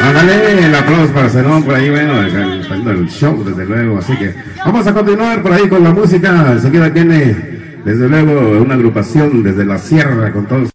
Ándale, el aplauso para Zenón por ahí, bueno, el show, desde luego. Así que vamos a continuar por ahí con la música. Enseguida viene, desde luego, una agrupación desde la sierra con todos.